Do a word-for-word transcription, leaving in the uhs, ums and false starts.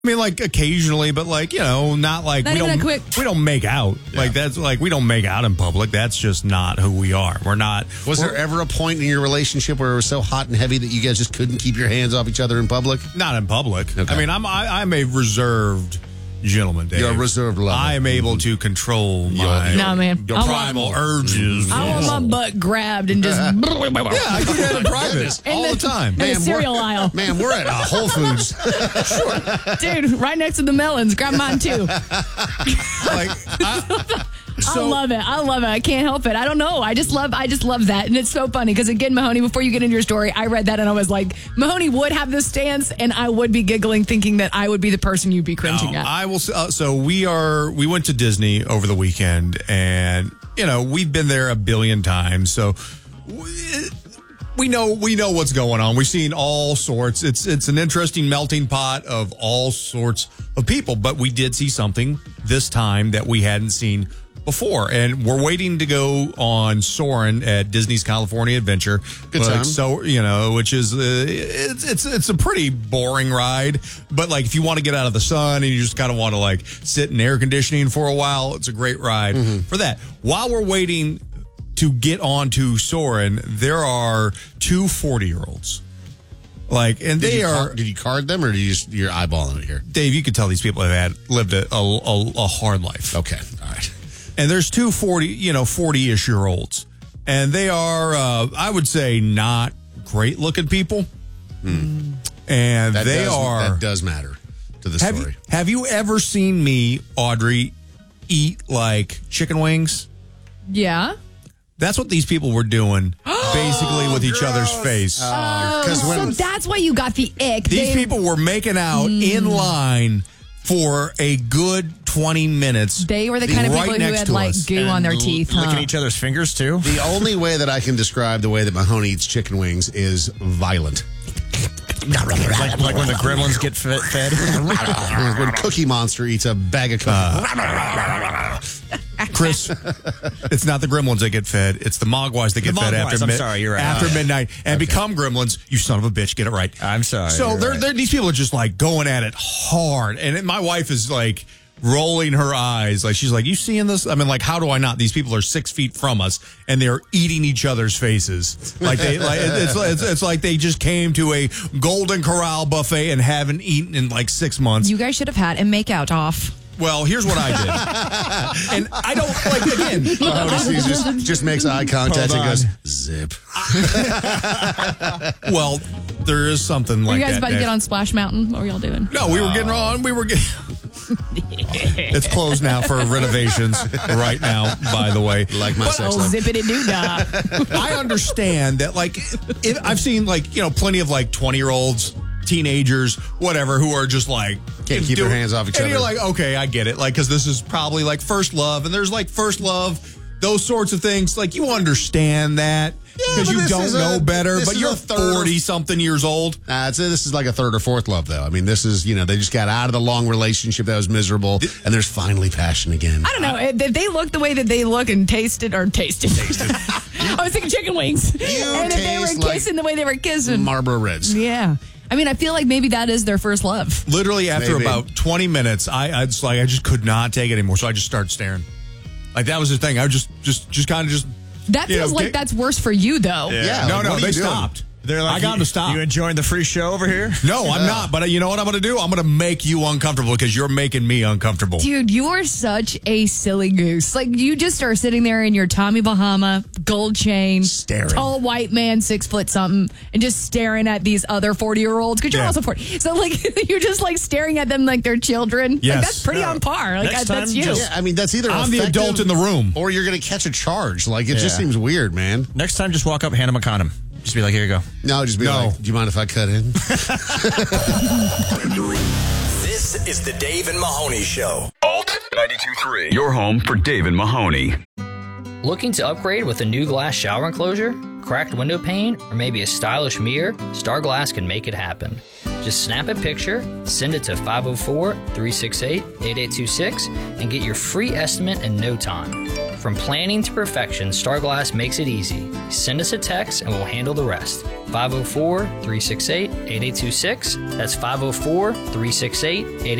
I mean, like occasionally, but like, you know, not like Not we even don't a quick- we don't make out. Yeah. Like that's like we don't make out in public. That's just not who we are. We're not. Was we're, there ever a point in your relationship where it was so hot and heavy that you guys just couldn't keep your hands off each other in public? Not in public. Okay. I mean, I'm I, I'm a reserved gentleman, Dave. You're a reserved lover. I am able to control my Nah, man. your I primal want- urges. I want my butt grabbed and just Yeah, I do that in private In all the, the- time. in the Man, cereal we're- aisle. Man, we're at uh, Whole Foods. Dude, right next to the melons. Grab mine too. Like, I, so, I love it. I love it. I can't help it. I don't know. I just love I just love that. And it's so funny because, again, Mahoney, before you get into your story, I read that and I was like, Mahoney would have this stance and I would be giggling thinking that I would be the person you'd be cringing No, at. I will. s- Uh, so we are. We went to Disney over the weekend, and you know we've been there a billion times. So we, we know we know what's going on. We've seen all sorts. It's it's an interesting melting pot of all sorts of people. But we did see something this time that we hadn't seen before, and we're waiting to go on Soarin' at Disney's California Adventure. Good Like, time. So you know, which is uh, it's it's it's a pretty boring ride, but like if you want to get out of the sun and you just kind of want to like sit in air conditioning for a while, it's a great ride for that. While we're waiting to get on to Soarin', there are two forty-year-olds. Like, and Did they you are. car- did you card them, or did you just, you're eyeballing it here? Dave, you could tell these people have had lived a, a, a, a hard life. Okay, all right. And there's two forty, you know, forty-ish year olds. And they are, uh, I would say, not great looking people. And That they does, are. That does matter to the have, story. you, have you ever seen me, Audrey, eat like chicken wings? yeah. That's what these people were doing, basically, with each other's face. Oh, Because so when that's why you got the ick. These They- people were making out in line for a good twenty minutes. They were the kind of right people who next had to like us. goo on their L- teeth. licking Huh? each other's fingers too. the only way that I can describe the way that Mahoney eats chicken wings is violent. like, like when the gremlins get fed. fed. When Cookie Monster eats a bag of cookies. Chris, it's not the gremlins that get fed. It's the mogwais that get The fed mogwais, after I'm mid- sorry, you're right. after Okay. midnight and become gremlins. You son of a bitch, get it right. I'm sorry. So you're they're, right. they're these people are just like going at it hard, and it, my wife is like rolling her eyes, like she's like, "You seeing this?" I mean, like, how do I not? These people are six feet from us, and they're eating each other's faces. Like they, like it's, it's it's like they just came to a Golden Corral buffet and haven't eaten in like six months. You guys should have had a makeout off. Well, here's what I did, and I don't like again. Mahoney sees just, just makes eye contact Hold and goes, on. zip. Well, there is something Were like you guys that. about to Dave. get on Splash Mountain? What were y'all doing? No, we were getting on. We were getting. It's closed now for renovations right now, by the way. Like my But sex Oh, life. zippity doo dah. I understand that, like, if, I've seen, like, you know, plenty of, like, twenty-year-olds, teenagers, whatever, who are just, like... Can't keep their hands off each and other. you're like, okay, I get it. Like, because this is probably, like, first love, and there's, like, first love, those sorts of things. Like, you understand that because but you this don't is know a- better, this but is you're a third- forty-something years old. Uh, it's, this is like a third or fourth love, though. I mean, this is, you know, they just got out of the long relationship that was miserable, and there's finally passion again. I don't know. If they look the way that they look and tasted or tasted. I was thinking chicken wings. and if they were taste like kissing the way they were kissing. Marlboro Reds. Yeah. I mean, I feel like maybe that is their first love. Literally after Maybe. about twenty minutes, I, I just like I just could not take it anymore, so I just started staring. Like that was the thing. I was just just just kind of just. That You know, feels like get- that's worse for you, though. Yeah. no, like, no, what are they you doing? stopped. They're like, I got you, them to stop. You enjoying the free show over here? No, I'm not. But uh, you know what I'm going to do? I'm going to make you uncomfortable because you're making me uncomfortable. Dude, you are such a silly goose. Like, you just are sitting there in your Tommy Bahama, gold chain, Staring. tall white man, six foot something, and just staring at these other forty year olds because you're Yeah. also forty. So, like, you're just like staring at them like they're children. Yes. Like, that's pretty Yeah. on par. Like, Next I- that's time, you. just- Yeah, I mean, that's either I'm the effective adult in the room. or you're going to catch a charge. Like, it just Yeah. seems weird, man. Next time, just walk up, hand him a condom. Just be like, here you go. No, just be No. like, do you mind if I cut in? This is the Dave and Mahoney Show. Alt ninety-two point three. Your home for Dave and Mahoney. Looking to upgrade with a new glass shower enclosure, cracked window pane, or maybe a stylish mirror? Star Glass can make it happen. Just snap a picture, send it to five oh four, three six eight, eight eight two six, and get your free estimate in no time. From planning to perfection, Starglass makes it easy. Send us a text and we'll handle the rest. five oh four, three six eight, eight eight two six. That's five oh four, three six eight, eight eight two six.